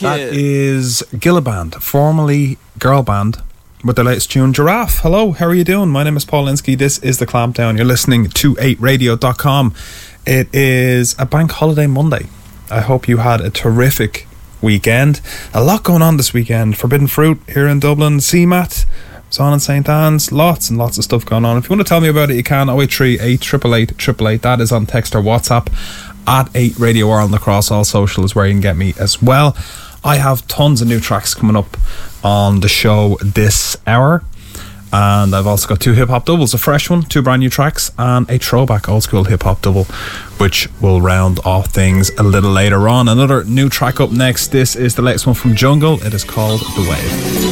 you. That is Gilliband, formerly girl band, with their latest tune, Giraffe. Hello, how are you doing? My name is Paul Linsky. This is The Clampdown. You're listening to 8radio.com. It is a bank holiday Monday. I hope you had a terrific weekend. A lot going on this weekend. Forbidden Fruit here in Dublin, CMAT was on in St. Anne's. Lots and lots of stuff going on. If you want to tell me about it, you can. 083 888 888. That is on text or WhatsApp. At 8 Radio Ireland across all social is where you can get me as well. I have tons of new tracks coming up on the show this hour, and I've also got 2 hip-hop doubles, a fresh one, 2 brand new tracks, and a throwback old school hip-hop double, which will round off things a little later on. Another new track up next. This is the latest one from Jungle. It is called The Wave.